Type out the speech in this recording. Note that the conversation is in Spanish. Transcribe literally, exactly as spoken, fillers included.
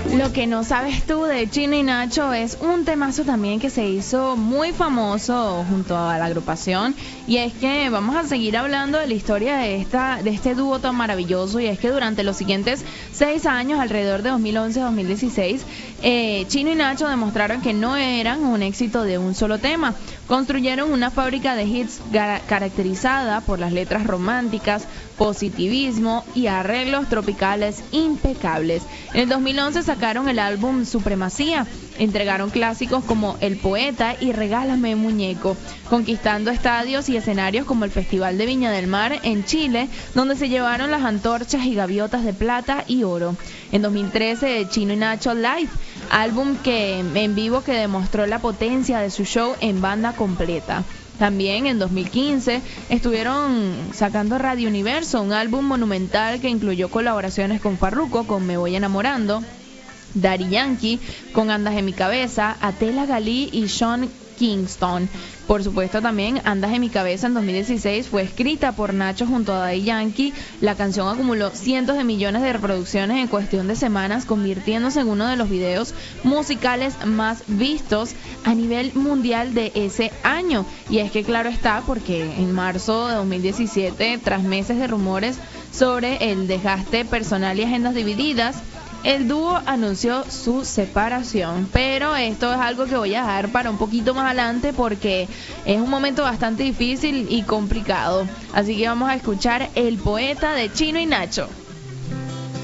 Lo que no sabes tú de Chino y Nacho es un temazo también que se hizo muy famoso junto a la agrupación, y es que vamos a seguir hablando de la historia de esta de este dúo tan maravilloso. Y es que durante los siguientes seis años, alrededor de dos mil once a dos mil dieciséis, eh, Chino y Nacho demostraron que no eran un éxito de un solo tema. Construyeron una fábrica de hits caracterizada por las letras románticas, positivismo y arreglos tropicales impecables. En el dos mil once sacaron el álbum Supremacía, entregaron clásicos como El Poeta y Regálame Muñeco, conquistando estadios y escenarios como el Festival de Viña del Mar en Chile, donde se llevaron las antorchas y gaviotas de plata y oro. En dos mil trece, Chino y Nacho Live, álbum que en vivo que demostró la potencia de su show en banda completa. También en dos mil quince estuvieron sacando Radio Universo, un álbum monumental que incluyó colaboraciones con Farruko, con Me Voy Enamorando, Daddy Yankee, con Andas en mi cabeza, Atela Galí y Sean Kingston. Por supuesto, también Andas en mi cabeza en dos mil dieciséis fue escrita por Nacho junto a Daddy Yankee. La canción acumuló cientos de millones de reproducciones en cuestión de semanas, convirtiéndose en uno de los videos musicales más vistos a nivel mundial de ese año. Y es que claro está, porque en marzo de dos mil diecisiete, tras meses de rumores sobre el desgaste personal y agendas divididas, el dúo anunció su separación. Pero esto es algo que voy a dejar para un poquito más adelante, porque es un momento bastante difícil y complicado. Así que vamos a escuchar El Poeta de Chino y Nacho.